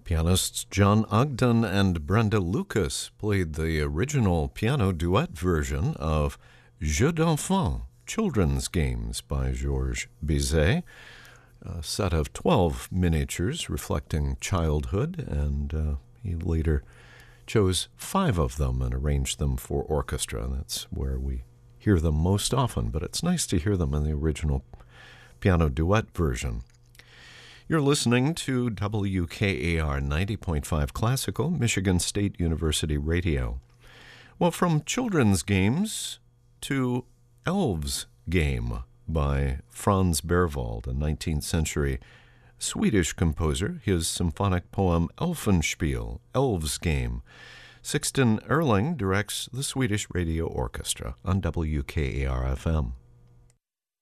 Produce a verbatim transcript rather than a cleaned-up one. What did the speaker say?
Pianists John Ogden and Brenda Lucas played the original piano duet version of Jeux d'enfants, Children's Games by Georges Bizet, a set of twelve miniatures reflecting childhood, and uh, he later chose five of them and arranged them for orchestra. That's where we hear them most often, but it's nice to hear them in the original piano duet version. You're listening to W K A R ninety point five Classical, Michigan State University Radio. Well, from Children's Games to Elves' Game by Franz Berwald, a nineteenth century Swedish composer. His symphonic poem Elfenspiel, Elves' Game. Sixten Ehrling directs the Swedish Radio Orchestra on W K A R F M.